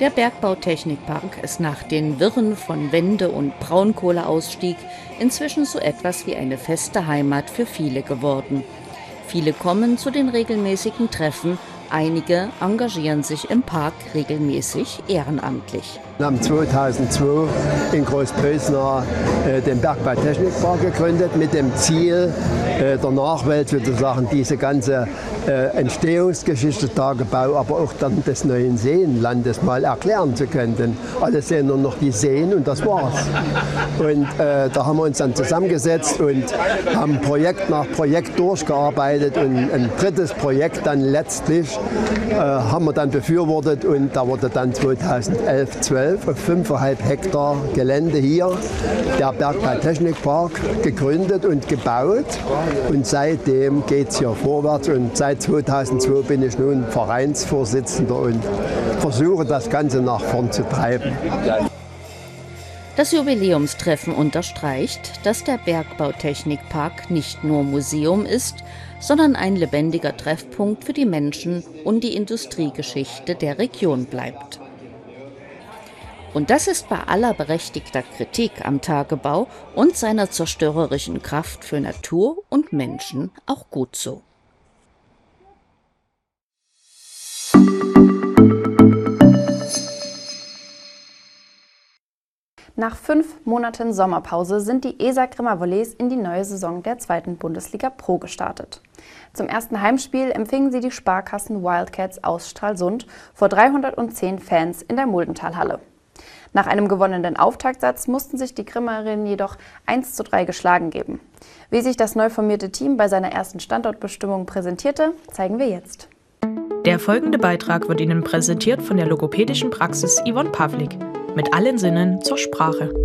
Der Bergbautechnikpark ist nach den Wirren von Wende- und Braunkohleausstieg inzwischen so etwas wie eine feste Heimat für viele geworden. Viele kommen zu den regelmäßigen Treffen, einige engagieren sich im Park regelmäßig ehrenamtlich. Wir haben 2002 in Großpösna den Bergbautechnikpark gegründet mit dem Ziel, der Nachwelt sozusagen diese ganze Entstehungsgeschichte, Tagebau, aber auch dann des neuen Seenlandes mal erklären zu können. Denn alle sehen nur noch die Seen und das war's. Und da haben wir uns dann zusammengesetzt und haben Projekt nach Projekt durchgearbeitet und ein drittes Projekt dann letztlich haben wir dann befürwortet und da wurde dann 2011, 12 auf 5,5 Hektar Gelände hier der Bergbautechnikpark gegründet und gebaut und seitdem geht es hier vorwärts und seit 2002 bin ich nun Vereinsvorsitzender und versuche das Ganze nach vorn zu treiben. Das Jubiläumstreffen unterstreicht, dass der Bergbautechnikpark nicht nur Museum ist, sondern ein lebendiger Treffpunkt für die Menschen und die Industriegeschichte der Region bleibt. Und das ist bei aller berechtigter Kritik am Tagebau und seiner zerstörerischen Kraft für Natur und Menschen auch gut so. Nach 5 Monaten Sommerpause sind die ESA Grimma-Volleys in die neue Saison der 2. Bundesliga Pro gestartet. Zum ersten Heimspiel empfingen sie die Sparkassen Wildcats aus Stralsund vor 310 Fans in der Muldentalhalle. Nach einem gewonnenen Auftaktsatz mussten sich die Grimmerinnen jedoch 1:3 geschlagen geben. Wie sich das neu formierte Team bei seiner ersten Standortbestimmung präsentierte, zeigen wir jetzt. Der folgende Beitrag wird Ihnen präsentiert von der logopädischen Praxis Yvonne Pavlik. Mit allen Sinnen zur Sprache.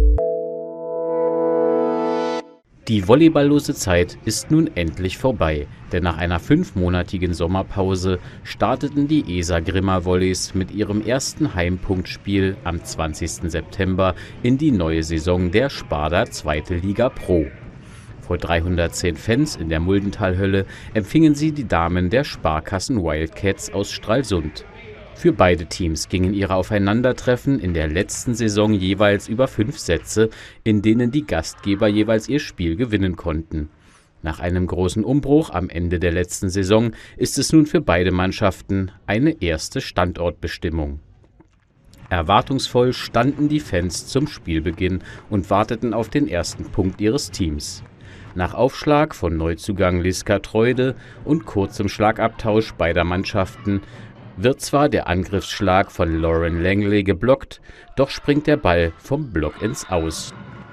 Die volleyballose Zeit ist nun endlich vorbei, denn nach einer 5-monatigen Sommerpause starteten die ESA Grimma-Volleys mit ihrem ersten Heimpunktspiel am 20. September in die neue Saison der Sparda 2. Liga Pro. Vor 310 Fans in der Muldentalhölle empfingen sie die Damen der Sparkassen Wildcats aus Stralsund. Für beide Teams gingen ihre Aufeinandertreffen in der letzten Saison jeweils über 5 Sätze, in denen die Gastgeber jeweils ihr Spiel gewinnen konnten. Nach einem großen Umbruch am Ende der letzten Saison ist es nun für beide Mannschaften eine erste Standortbestimmung. Erwartungsvoll standen die Fans zum Spielbeginn und warteten auf den ersten Punkt ihres Teams. Nach Aufschlag von Neuzugang Liska Treude und kurzem Schlagabtausch beider Mannschaften wird zwar der Angriffsschlag von Lauren Langley geblockt, doch springt der Ball vom Block ins Aus.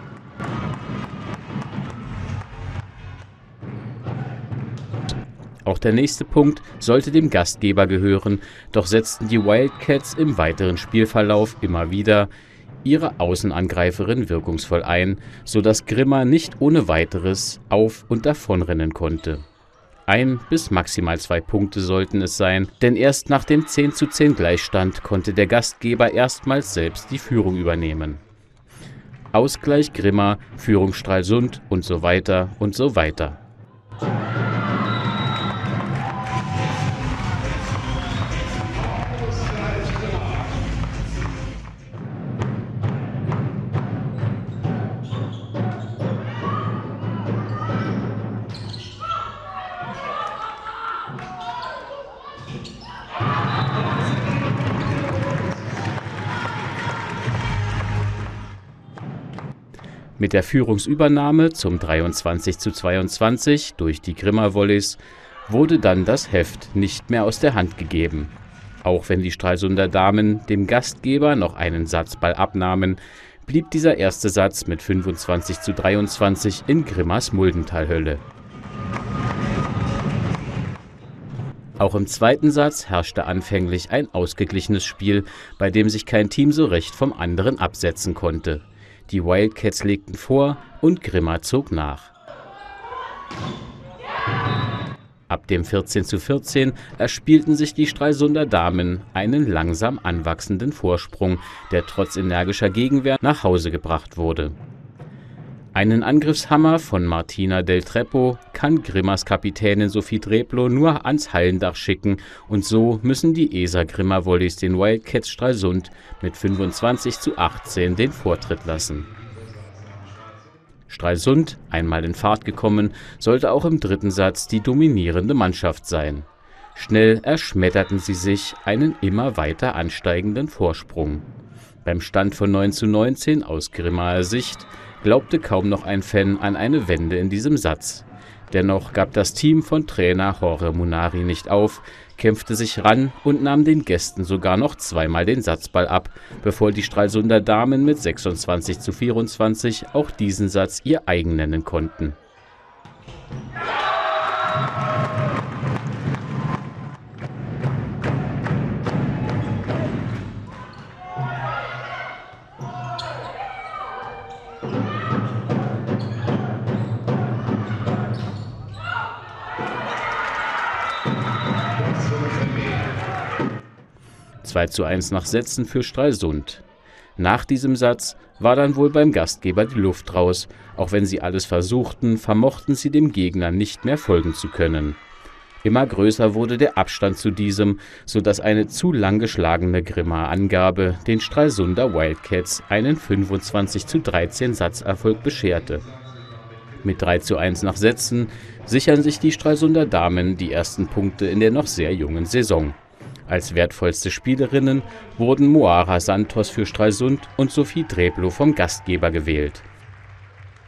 Auch der nächste Punkt sollte dem Gastgeber gehören, doch setzten die Wildcats im weiteren Spielverlauf immer wieder ihre Außenangreiferin wirkungsvoll ein, sodass Grimma nicht ohne weiteres auf- und davonrennen konnte. 1 bis maximal 2 Punkte sollten es sein, denn erst nach dem 10:10 Gleichstand konnte der Gastgeber erstmals selbst die Führung übernehmen. Ausgleich Grimma, Führung Stralsund und so weiter und so weiter. Mit der Führungsübernahme zum 23:22 durch die Grimma-Volleys wurde dann das Heft nicht mehr aus der Hand gegeben. Auch wenn die Stralsunder Damen dem Gastgeber noch einen Satzball abnahmen, blieb dieser erste Satz mit 25:23 in Grimmas Muldentalhölle. Auch im zweiten Satz herrschte anfänglich ein ausgeglichenes Spiel, bei dem sich kein Team so recht vom anderen absetzen konnte. Die Wildcats legten vor und Grimma zog nach. Ab dem 14:14 erspielten sich die Stralsunder Damen einen langsam anwachsenden Vorsprung, der trotz energischer Gegenwehr nach Hause gebracht wurde. Einen Angriffshammer von Martina Del Treppo kann Grimmas Kapitänin Sophie Dreblo nur ans Hallendach schicken und so müssen die ESA Grimma Volleys den Wildcats Stralsund mit 25:18 den Vortritt lassen. Stralsund, einmal in Fahrt gekommen, sollte auch im dritten Satz die dominierende Mannschaft sein. Schnell erschmetterten sie sich einen immer weiter ansteigenden Vorsprung. Beim Stand von 9:19 aus Grimmaer Sicht glaubte kaum noch ein Fan an eine Wende in diesem Satz. Dennoch gab das Team von Trainer Jorge Munari nicht auf, kämpfte sich ran und nahm den Gästen sogar noch zweimal den Satzball ab, bevor die Stralsunder Damen mit 26:24 auch diesen Satz ihr eigen nennen konnten. – 2:1 nach Sätzen für Stralsund. Nach diesem Satz war dann wohl beim Gastgeber die Luft raus. Auch wenn sie alles versuchten, vermochten sie dem Gegner nicht mehr folgen zu können. Immer größer wurde der Abstand zu diesem, sodass eine zu lang geschlagene Grimmaer Angabe den Stralsunder Wildcats einen 25:13 Satzerfolg bescherte. Mit 3:1 nach Sätzen sichern sich die Stralsunder Damen die ersten Punkte in der noch sehr jungen Saison. Als wertvollste Spielerinnen wurden Moara Santos für Stralsund und Sophie Dreblo vom Gastgeber gewählt.